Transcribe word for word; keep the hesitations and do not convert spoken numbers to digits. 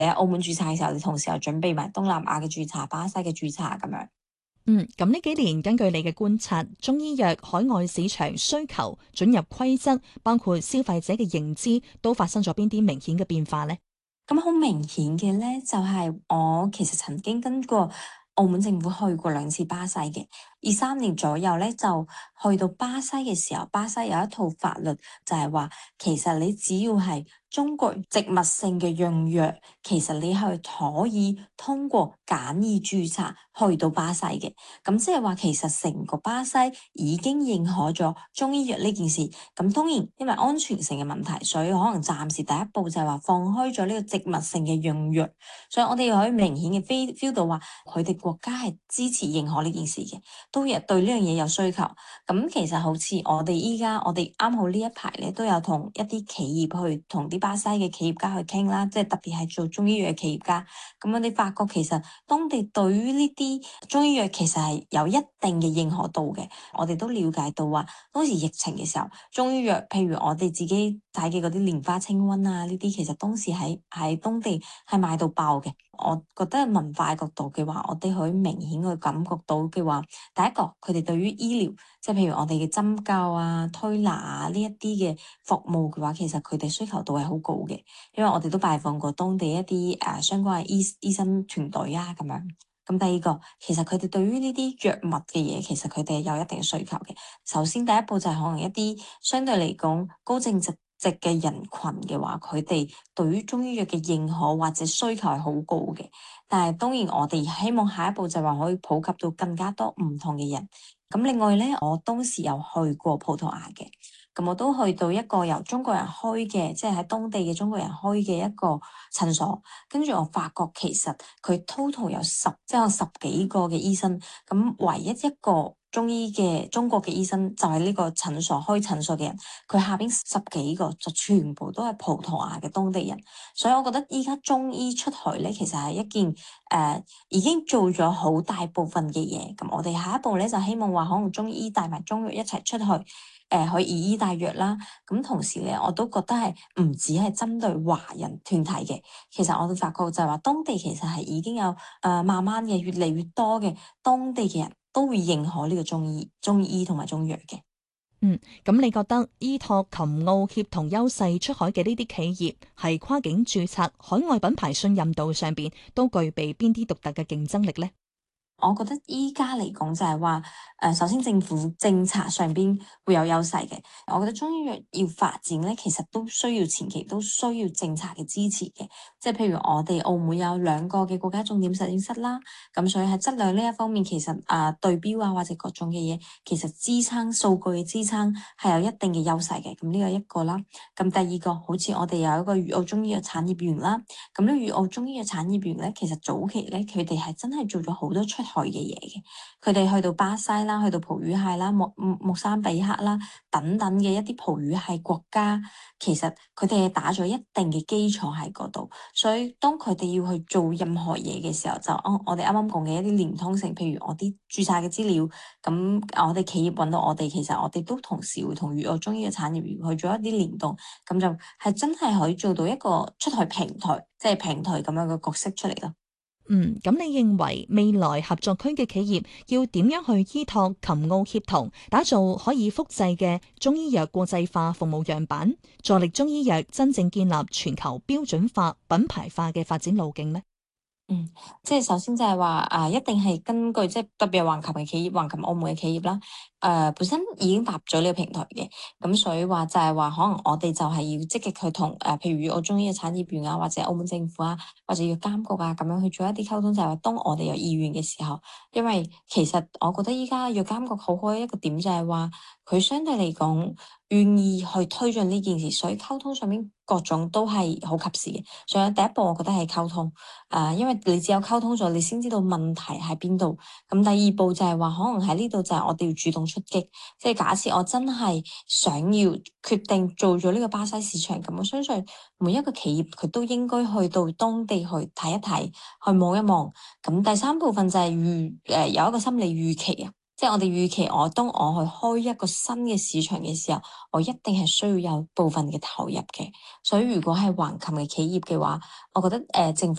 你喺澳門註冊嘅時候，你同時又準備埋東南亞嘅註冊、巴西嘅註冊咁樣。 嗯，咁呢幾年根據你嘅觀察，中醫藥海外市場需求、准入規則，包括消費者嘅認知，都發生咗邊啲明顯嘅變化呢？ 咁好明顯嘅咧，就係我其實曾經跟過澳門政府去過兩次巴西嘅，二三年左右咧就去到巴西嘅時候，巴西有一套法律就係話，其實你只要係中國植物性嘅用藥，其實你係可以通過簡易註冊去到巴西嘅。咁即係話其實成個巴西已經認可咗中醫藥呢件事。咁當然因為安全性嘅問題，所以可能暫時第一步就係話放開咗呢個植物性嘅用藥。所以我哋可以明顯嘅 feel feel 到話，佢哋國家係支持認可呢件事嘅，都亦對呢樣嘢有需求。咁其實好似我哋依家，我哋啱好呢一排咧都有同一啲企業去同啲巴西嘅企業家去傾啦，即係特別係做中醫藥嘅企業家。咁我哋發覺其實當地對於呢啲中醫藥其實係有一定嘅認可度嘅。我哋都了解到話，當時疫情嘅時候，中醫藥譬如我哋自己睇嘅嗰啲蓮花清瘟啊，呢啲其實當時喺喺當地係賣到爆嘅。我覺得文化角度嘅話，我哋可以明顯去感覺到嘅話，第一個佢哋對於醫療，即係譬如我哋嘅針灸啊、推拿啊呢一啲嘅服務嘅話，其實佢哋需求度係好高嘅，因為我哋都拜訪過當地一啲誒、呃、相關嘅醫醫生團隊啊咁樣。咁第二個，其實佢哋對於呢啲藥物嘅嘢，其實佢哋係有一定需求嘅。首先第一步就係可能一啲相對嚟講高淨值值嘅人群嘅話，佢哋對於中醫藥嘅認可或者需求係好高嘅。但係當然我哋希望下一步就係話可以普及到更加多唔同嘅人。咁另外咧，我當時有去過葡萄牙嘅，咁我都去到一個由中國人開嘅，即係喺當地嘅中國人開嘅一個診所。跟住我發覺其實佢 total 有十，即係有十幾個嘅醫生，咁唯一一個中醫嘅中國嘅醫生就係呢個診所開診所嘅人，佢下邊十幾個就全部都係葡萄牙嘅當地人。所以我覺得依家中醫出海咧，其實係一件誒、呃、已經做咗好大部分嘅嘢。咁我哋下一步咧就希望話可能中醫帶埋中藥一齊出去，誒、呃、去以醫帶藥啦。咁同時咧，我都覺得係唔止係針對華人團體嘅。其實我哋發覺就係話，當地其實係已經有誒、呃、慢慢嘅越嚟越多嘅當地嘅人都會認可呢個中醫、中醫同埋中藥嘅。 嗯，咁你覺得依託琴澳協同優勢出海嘅呢啲企業，係跨境註冊、海外品牌信任度上邊都具備邊啲獨特嘅競爭力呢？ 我覺得依家嚟講就係話，誒、呃、首先政府政策上邊會有優勢嘅。我覺得中醫藥要發展咧，其實都需要前期都需要政策嘅支持嘅。即係譬如我哋澳門有兩個嘅國家重點實驗室啦，咁所以喺質量呢一方面，其實啊、呃、對標啊或者各種嘅嘢，其實支撐數據嘅支撐係有一定嘅優勢嘅。咁呢個一個啦。咁第二個，好似我哋有一個粵澳中醫藥產業園啦。咁呢粵澳中醫藥產業園咧，其實早期咧佢哋係真係做咗好多出海嘅嘢嘅。佢哋去到巴西啦，去到葡語系啦、莫莫桑比克啦等等嘅一啲葡語系國家，其實佢哋係打咗一定嘅基礎喺嗰度。所以當佢哋要去做任何嘢嘅時候，就我我哋啱啱講嘅一啲連通性，譬如我啲註冊嘅資料，咁我哋企業揾到我哋，其實我哋都同時會同粵澳中醫嘅產業園去做一啲聯動，咁就係真係可以做到一個出海平台，即係平台咁樣嘅角色出嚟咯。 嗯，咁你認為未來合作區嘅企業要點樣去依託琴澳協同，打造可以複製嘅中醫藥國際化服務樣板，助力中醫藥真正建立全球標準化、品牌化嘅發展路徑呢？ 嗯，即係首先就係話啊，一定係根據即係特別係橫琴嘅企業、橫琴澳門嘅企業啦，誒、呃、本身已經搭咗呢個平台嘅，咁所以話就係話可能我哋就係要積極去同誒、呃，譬如粵澳中醫嘅產業園啊，或者澳門政府啊，或者要監局啊，咁樣去做一啲溝通，就係話當我哋有意願嘅時候，因為其實我覺得依家要監局好開一個點就係話，佢相對嚟講願意去推進呢件事，所以溝通上面各種都係好及時嘅。所以第一步我覺得係溝通。啊、呃，因為你只有溝通咗，你先知道問題喺邊度。咁第二步就係話，可能喺呢度就係我哋要主動出擊。即係假設我真係想要決定做咗呢個巴西市場，咁我相信每一個企業佢都應該去到當地去睇一睇，去望一望。咁第三部分就係預誒有一個心理預期啊。 即係我哋預期我當我去開一個新嘅市場嘅時候，我一定係需要有部分嘅投入嘅。所以如果係橫琴嘅企業嘅話，我覺得誒、呃、政府